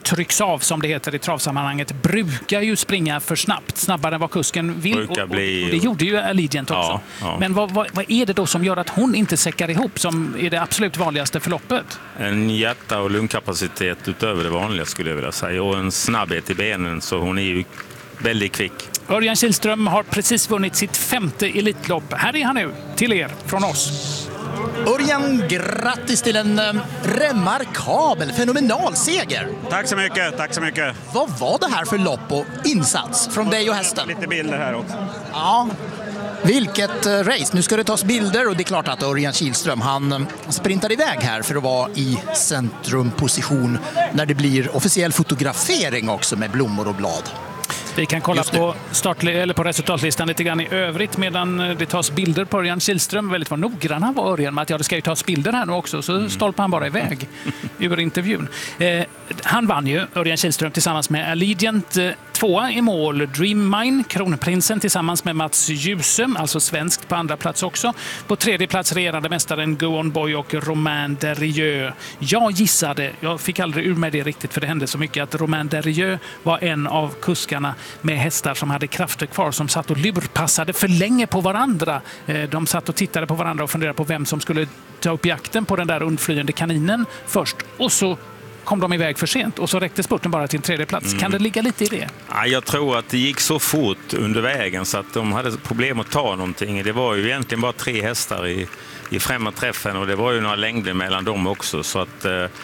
trycks av, som det heter i travsammanhanget, brukar ju springa för snabbt, snabbare än vad kusken vill. Och det gjorde ju Allegiant också. Ja. Men vad är det då som gör att hon inte säckar ihop, som är det absolut vanligaste förloppet? En hjärta- och lungkapacitet utöver det vanliga, skulle jag vilja säga. Och en snabbhet i benen, så hon är ju väldigt kvick. Örjan Kihlström har precis vunnit sitt 5:e Elitlopp. Här är han nu, till er, från oss. Örjan, grattis till en remarkabel, fenomenal seger. Tack så mycket, tack så mycket. Vad var det här för lopp och insats från dig och hästen? Lite bilder här också. Ja, vilket race. Nu ska det tas bilder och det är klart att Örjan Kihlström, han sprintar iväg här för att vara i centrumposition när det blir officiell fotografering också med blommor och blad. Vi kan kolla på på resultatlistan lite grann i övrigt medan det tas bilder på Örjan Kihlström. Väldigt vad noggrann han var, Örjan, med att det ska ju tas bilder här nu också, så stolpar han bara iväg ur intervjun. Han vann ju, Örjan Kihlström, tillsammans med Allegiant. 2 i mål, Dream Mine, Kronprinsen tillsammans med Mats Djuse, alltså svenskt på andra plats också. På 3:e plats regerande mästaren Go On Boy och Romain Derrieux. Jag gissade, jag fick aldrig ur med det riktigt för det hände så mycket, att Romain Derrieux var en av kuskarna med hästar som hade krafter kvar, som satt och lurpassade för länge på varandra. De satt och tittade på varandra och funderade på vem som skulle ta upp jakten på den där undflyende kaninen först. Och så kom de iväg för sent och så räckte spurten bara till en 3:e plats. Kan det ligga lite i det? Ja, jag tror att det gick så fort under vägen så att de hade problem att ta någonting. Det var ju egentligen bara 3 hästar i främre träffen och det var ju några längder mellan dem också. Så att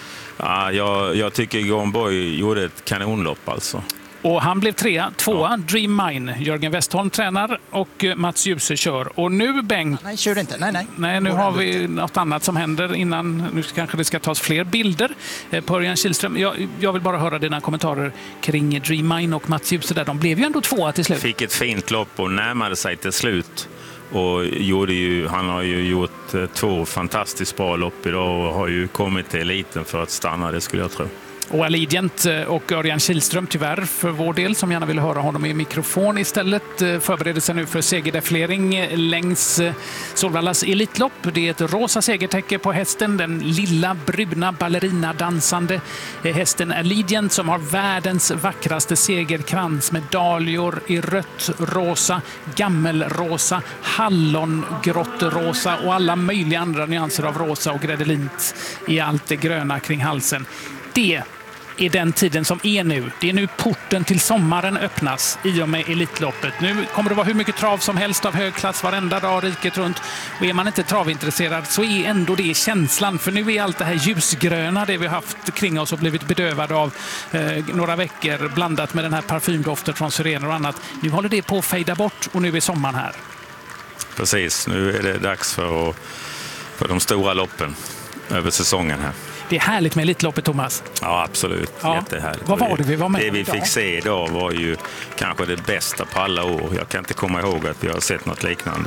jag tycker Go On Boy gjorde ett kanonlopp alltså. Och han blev 2:a, Dream Mine. Jörgen Westholm tränar och Mats Djuse kör. Och nu, Bengt... Nej, kör inte. Nej, nu har vi något annat som händer innan. Nu kanske det ska tas fler bilder på Örjan Kihlström. Jag vill bara höra dina kommentarer kring Dream Mine och Mats Djuse där. De blev ju ändå 2:a till slut. Fick ett fint lopp och närmade sig till slut. Och han har ju gjort 2 fantastiskt bra lopp idag och har ju kommit till eliten för att stanna, det skulle jag tro. Och Allegiant och Örjan Kihlström, tyvärr för vår del, som gärna vill höra honom i mikrofon istället, förbereder sig nu för segerdefilering längs Solvallas Elitlopp. Det är ett rosa segertäcke på hästen, den lilla bruna ballerina-dansande hästen Allegiant, som har världens vackraste segerkrans med dahlior i rött, rosa, gammelrosa, hallongrottrosa och alla möjliga andra nyanser av rosa och gredelint i allt det gröna kring halsen. Det är den tiden som är nu. Det är nu porten till sommaren öppnas i och med Elitloppet. Nu kommer det vara hur mycket trav som helst av hög klass varenda dag riket runt. Och är man inte travintresserad så är ändå det känslan. För nu är allt det här ljusgröna, det vi har haft kring oss och blivit bedövade av några veckor, blandat med den här parfymdoften från syrener och annat. Nu håller det på att fejda bort och nu är sommaren här. Precis, nu är det dags för de stora loppen över säsongen här. Det är härligt med Elitloppet, Thomas. Ja, absolut. Ja. Jättehärligt. Vad var det vi var med? Det vi fick se idag var ju kanske det bästa på alla år. Jag kan inte komma ihåg att vi har sett något liknande.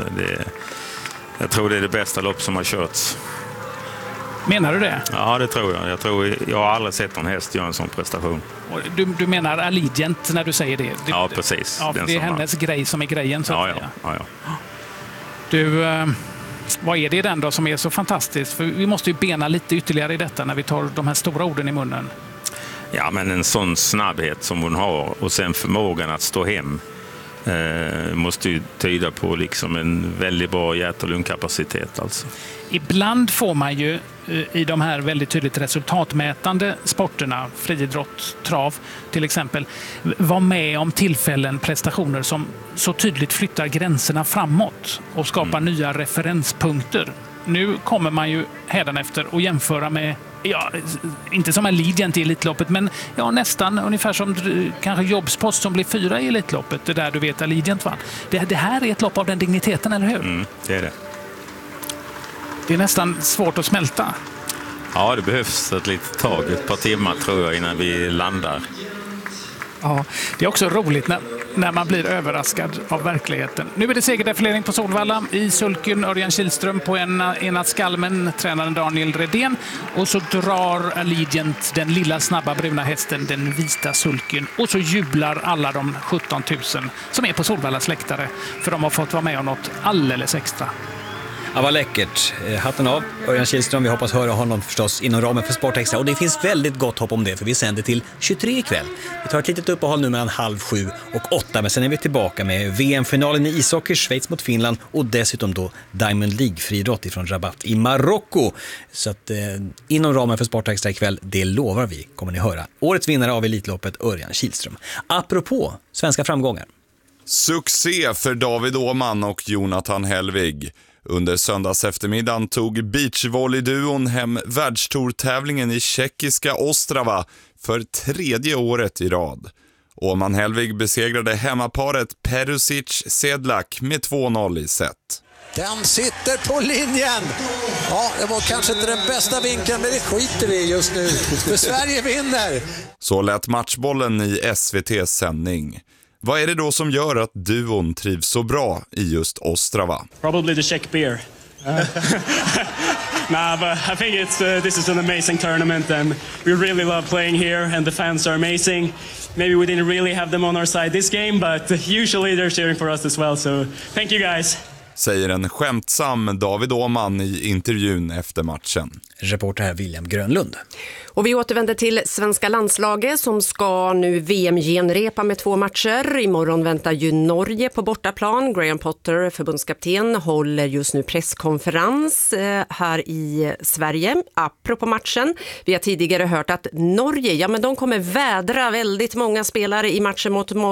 Jag tror det är det bästa lopp som har körts. Menar du det? Ja, det tror jag. Jag har aldrig sett någon häst göra en sån prestation. Du menar Allegiant när du säger det? Ja, precis. Ja, det är hennes grej som är grejen, så att säga. Ja. Du... Vad är det i den då som är så fantastiskt? För vi måste ju bena lite ytterligare i detta när vi tar de här stora orden i munnen. Ja, men en sån snabbhet som hon har och sen förmågan att stå hem måste ju tyda på liksom en väldigt bra hjärt- och lungkapacitet. Alltså. Ibland får man ju i de här väldigt tydligt resultatmätande sporterna, friidrott, trav till exempel, vara med om tillfällen, prestationer som så tydligt flyttar gränserna framåt och skapar nya referenspunkter. Nu kommer man ju hädanefter att jämföra med, inte som Allegiant i Elitloppet, men nästan ungefär som kanske Jobspost som blir 4 i Elitloppet, det där du vet Allegiant vann. Det här är ett lopp av den digniteten, eller hur? Det är det. Det är nästan svårt att smälta. Ja, det behövs ett litet tag, ett par timmar tror jag, innan vi landar. Ja, det är också roligt när man blir överraskad av verkligheten. Nu är det segerdefilering på Solvalla. I sulken Örjan Kihlström på ena skalmen, tränaren Daniel Redén. Och så drar Allegiant den lilla snabba bruna hästen, den vita sulken. Och så jublar alla de 17 000 som är på Solvallas läktare. För de har fått vara med om något alldeles extra. Ja, vad läckert. Hatten av, Örjan Kihlström. Vi hoppas höra honom förstås inom ramen för Sportextra. Och det finns väldigt gott hopp om det, för vi sänder till 23 ikväll. Vi tar ett litet uppehåll nu mellan 7:30 och 8. Men sen är vi tillbaka med VM-finalen i ishockey, Schweiz mot Finland. Och dessutom då Diamond League-friidrott ifrån Rabat i Marocko. Så att inom ramen för Sportextra ikväll, det lovar vi, kommer ni höra. Årets vinnare av Elitloppet, Örjan Kihlström. Apropå svenska framgångar. Succé för David Åhman och Jonathan Hellvig. Under söndags eftermiddagen tog beachvolleyduon hem världstourtävlingen i tjeckiska Ostrava för 3:e året i rad. Åhman Hellvig besegrade hemmaparet Perusic-Sedlak med 2-0 i set. Den sitter på linjen. Ja, det var kanske inte den bästa vinkeln, men det skiter vi just nu. För Sverige vinner. Så lät matchbollen i SVT:s sändning. Vad är det då som gör att duon trivs så bra i just Ostrava? Probably the Czech beer. Nah, but I think this is an amazing tournament and we really love playing here and the fans are amazing. Maybe we didn't really have them on our side this game, but usually they're cheering for us as well, so thank you guys. Säger en skämtsam David Åhman i intervjun efter matchen. Reporter här William Grönlund. Och vi återvänder till svenska landslaget som ska nu VM-genrepa med 2 matcher. Imorgon väntar ju Norge på bortaplan. Graham Potter, förbundskapten, håller just nu presskonferens här i Sverige. Apropå matchen, vi har tidigare hört att Norge, ja men de kommer vädra väldigt många spelare i matchen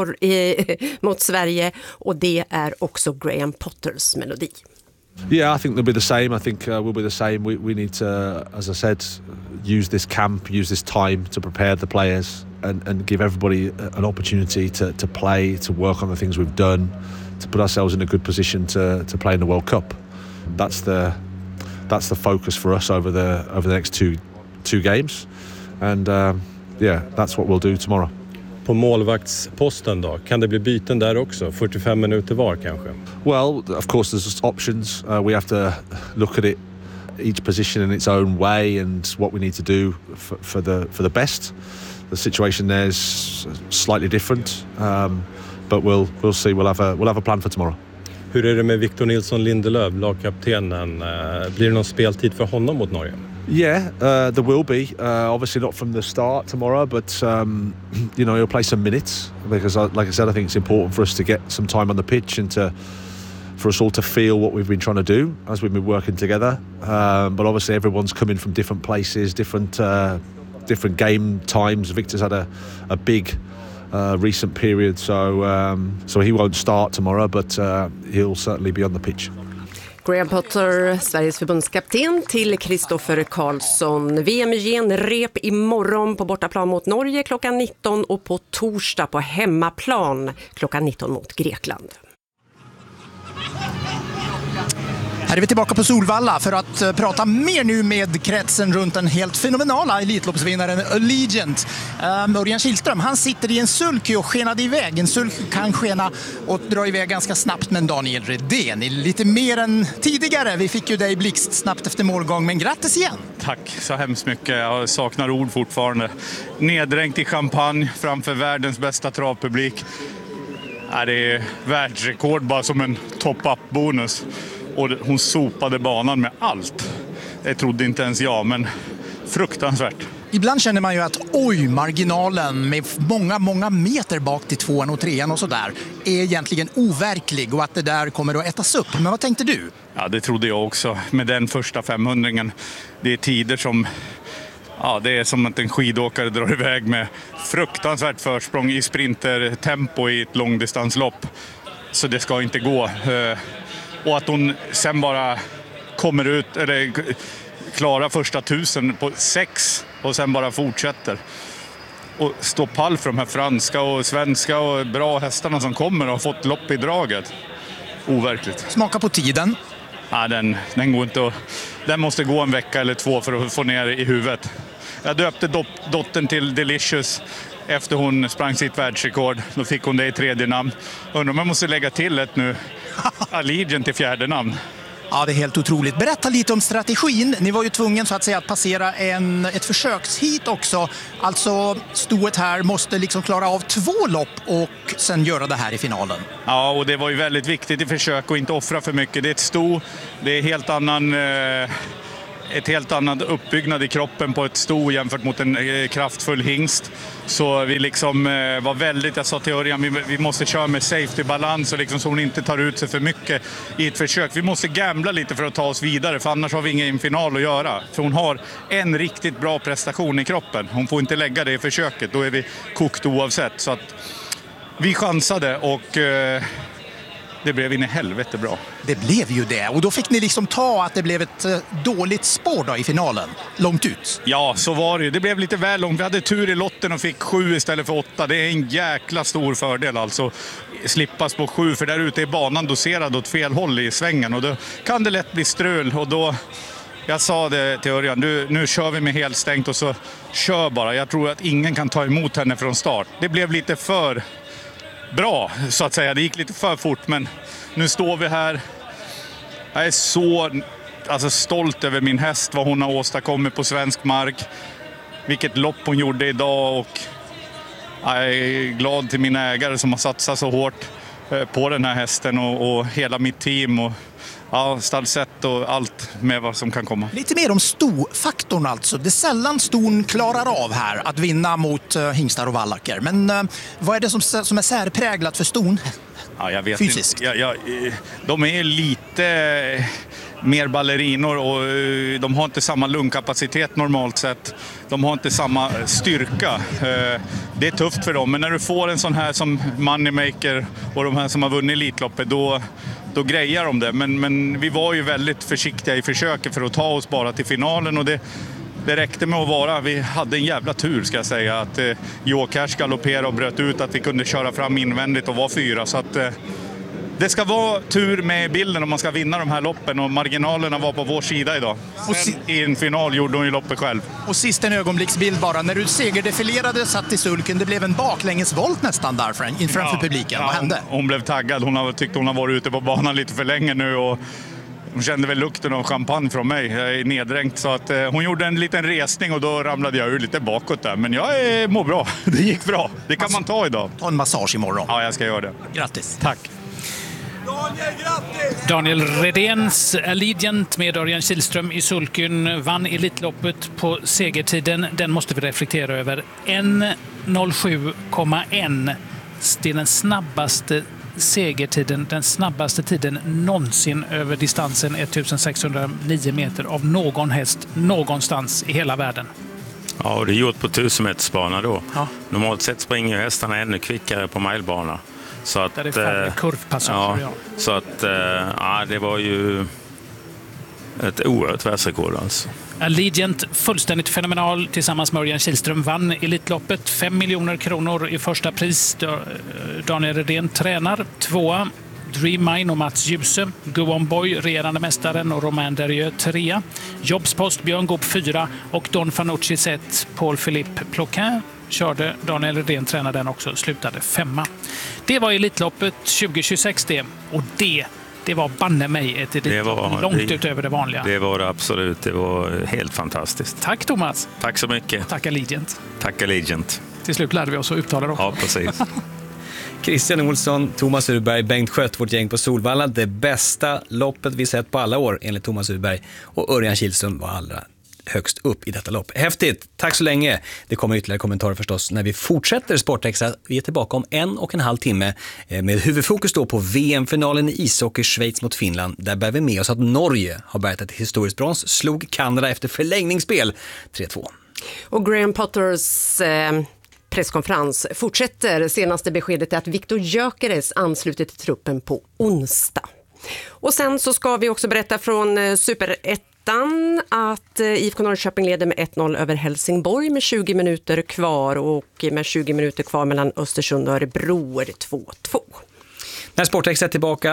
mot Sverige. Och det är också Graham Potters melodi. Yeah, I think they'll be the same. I think we'll be the same. We need to, as I said, use this camp, use this time to prepare the players and give everybody an opportunity to play, to work on the things we've done, to put ourselves in a good position to play in the World Cup. That's the focus for us over the next two games, and yeah, that's what we'll do tomorrow. På målvaktsposten då? Kan det bli byten där också? 45 minuter var kanske? Well, of course there's options. We have to look at it, each position in its own way and what we need to do for the best. The situation there is slightly different, but we'll see. We'll have a plan for tomorrow. Hur är det med Victor Nilsson Lindelöf, lagkaptenen? Blir det någon speltid för honom mot Norge? Yeah, there will be. Obviously not from the start tomorrow, but you know, he'll play some minutes because, like I said, I think it's important for us to get some time on the pitch and for us all to feel what we've been trying to do as we've been working together. But obviously, everyone's coming from different places, different game times. Victor's had a big recent period, so he won't start tomorrow, but he'll certainly be on the pitch. Graham Potter, Sveriges förbundskapten, till Kristoffer Karlsson. VM-genrep imorgon på bortaplan mot Norge klockan 19 och på torsdag på hemmaplan klockan 19 mot Grekland. Här är vi tillbaka på Solvalla för att prata mer nu med kretsen runt den helt fenomenala elitloppsvinnaren Allegiant. Örjan Kihlström, han sitter i en sulky och skenade iväg. En sulky kan skena och dra iväg ganska snabbt, men Daniel Redén är lite mer än tidigare. Vi fick ju dig blixt snabbt efter målgång, men grattis igen. Tack så hemskt mycket. Jag saknar ord fortfarande. Neddränkt i champagne framför världens bästa travpublik. Det är världsrekord bara som en top-up-bonus. Och hon sopade banan med allt. Det trodde inte ens jag, men fruktansvärt. Ibland känner man ju att marginalen med många meter bak till 2:an och 3:an och sådär är egentligen overklig och att det där kommer att ätas upp. Men vad tänkte du? Ja, det trodde jag också. Med den första 500-ringen. Det är tider som... Ja, det är som att en skidåkare drar iväg med fruktansvärt försprång i sprintertempo i ett långdistanslopp. Så det ska inte gå. Och att hon sen bara kommer ut, eller klarar första 1000 på 6 och sen bara fortsätter. Och står pall för de här franska och svenska och bra hästarna som kommer och har fått lopp i draget. Overkligt. Smaka på tiden. Ja, den går inte att... Den måste gå en vecka eller 2 för att få ner i huvudet. Jag döpte dottern till Delicious efter hon sprang sitt världsrekord. Då fick hon det i 3:e namn. Undrar om jag måste lägga till ett nu. Allegiant till 4:e namn. Ja, det är helt otroligt. Berätta lite om strategin. Ni var ju tvungen så att säga att passera ett försökshit också. Alltså stoet här måste liksom klara av 2 lopp och sen göra det här i finalen. Ja, och det var ju väldigt viktigt i försök att inte offra för mycket. Det är ett sto, det är ett helt annat uppbyggnad i kroppen på ett sto jämfört mot en kraftfull hingst. Så vi liksom var väldigt, jag sa till Örjan, vi måste köra med safety-balans och liksom så hon inte tar ut sig för mycket i ett försök. Vi måste gambla lite för att ta oss vidare, för annars har vi ingen final att göra. För hon har en riktigt bra prestation i kroppen. Hon får inte lägga det i försöket, då är vi kokt oavsett. Så att vi chansade och det blev in i helvete bra. Det blev ju det. Och då fick ni liksom ta att det blev ett dåligt spår då i finalen. Långt ut. Ja, så var det. Det blev lite väl långt. Vi hade tur i lotten och fick 7 istället för 8. Det är en jäkla stor fördel alltså. Slippas på 7, för där ute är banan doserad åt fel håll i svängen. Och då kan det lätt bli strul. Och då, jag sa det till Örjan, nu kör vi med helt stängt och så kör bara. Jag tror att ingen kan ta emot henne från start. Det blev lite för bra så att säga. Det gick lite för fort, men nu står vi här. Jag är så stolt över min häst, vad hon har åstadkommit på svensk mark. Vilket lopp hon gjorde idag, och jag är glad till mina ägare som har satsat så hårt på den här hästen och hela mitt team och stallsätt och allt med vad som kan komma. Lite mer om stofaktorn alltså. Det är sällan ston klarar av här att vinna mot hingstar och vallacker. Men vad är det som är särpräglat för ston? Ja, jag vet fysiskt. Inte. De är lite mer ballerinor och de har inte samma lungkapacitet normalt sett. De har inte samma styrka. Det är tufft för dem, men när du får en sån här som Moneymaker och de här som har vunnit Elitloppet, då grejar de det. Men vi var ju väldigt försiktiga i försöket för att ta oss bara till finalen, och det räckte med att vara. Vi hade en jävla tur ska jag säga, att Jokers galopperade och bröt ut, att vi kunde köra fram invändigt och vara 4. Så att det ska vara tur med bilden om man ska vinna de här loppen, och marginalerna var på vår sida idag. Sen i en final gjorde hon ju loppet själv. Och sist en ögonblicksbild bara. När du segerdefilerade, satt i sulken, det blev en baklängesvolt nästan där framför publiken. Vad hände? Hon blev taggad. Hon tyckte hon har varit ute på banan lite för länge nu, och hon kände väl lukten av champagne från mig. Jag är neddränkt, så att hon gjorde en liten resning och då ramlade jag ur lite bakåt där. Men jag mår bra. Det gick bra. Det kan man ta idag. Ta en massage imorgon. Ja, jag ska göra det. Grattis. Tack. Daniel Redéns Allegiant med Örjan Kihlström i sulken vann Elitloppet på segertiden. Den måste vi reflektera över. 1:07,1. Det är den snabbaste segertiden, den snabbaste tiden någonsin över distansen 1609 meter av någon häst någonstans i hela världen. Ja, och det är gjort på 1000-metersbana då. Ja. Normalt sett springer hästarna ännu kvickare på milebana. Så att, där det är färre kurvpassager. Ja, så att det var ju ett oerhört världsrekord alltså. Allegiant fullständigt fenomenal tillsammans med Örjan Kihlström vann Elitloppet. 5 miljoner kronor i första pris. Daniel Redén tränar. 2. Dream Mine och Mats Djuse. Go On Boy, regerande mästaren, och Romain Derrieux 3. Jobbspost Björn Goop 4 och Don Fanucci 1. Paul-Philippe Ploquin körde. Daniel Redén tränade den också, slutade 5. Det var Elitloppet 2026 det. Och det var banne mig ett Elitlopp långt utöver det vanliga. Det var det absolut. Det var helt fantastiskt. Tack Thomas. Tack så mycket. Tack Allegiant. Tack Allegiant. Till slut lärde vi oss att uttala dem. Ja, precis. Christian Olsson, Thomas Urberg, Bengt Skött, vårt gäng på Solvalla. Det bästa loppet vi sett på alla år enligt Thomas Urberg. Och Örjan Kihlström var allra högst upp i detta lopp. Häftigt, tack så länge. Det kommer ytterligare kommentarer förstås när vi fortsätter Sportextra. Vi är tillbaka om 1,5 timme med huvudfokus då på VM-finalen i ishockey Schweiz mot Finland. Där bär vi med oss att Norge har bärgat ett historiskt brons, slog Kanada efter förlängningsspel 3-2. Och Graham Potters presskonferens fortsätter. Senaste beskedet är att Viktor Gyökeres ansluter till truppen på onsdag. Och sen så ska vi också berätta från Super 1 att IFK Norrköping leder med 1-0 över Helsingborg med 20 minuter kvar, och med 20 minuter kvar mellan Östersund och Örebro är det 2-2. När Sportex är tillbaka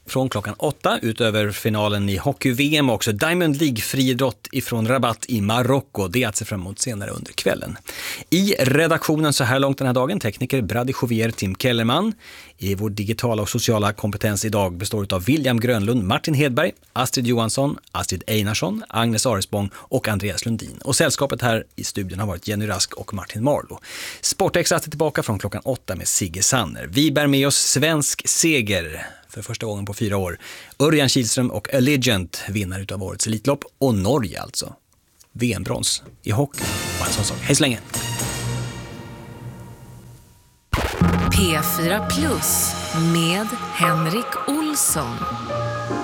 från klockan 8 utöver finalen i hockey-VM också. Diamond League-friidrott ifrån Rabat i Marocko. Det är att se fram emot senare under kvällen. I redaktionen så här långt den här dagen, tekniker Brady Jovier, Tim Kellerman. I vår digitala och sociala kompetens idag består av William Grönlund, Martin Hedberg, Astrid Johansson, Astrid Einarsson, Agnes Aresbong och Andreas Lundin. Och sällskapet här i studion har varit Jenny Rask och Martin Marlo. Sportextra är tillbaka från klockan 8 med Sigge Sanner. Vi bär med oss svensk seger för första gången på 4 år. Örjan Kihlström och Allegiant vinner utav årets elitlopp och Norge alltså. VM-brons i hockey. Bara en sån sak. Hej så länge! P4 Plus med Henrik Olsson.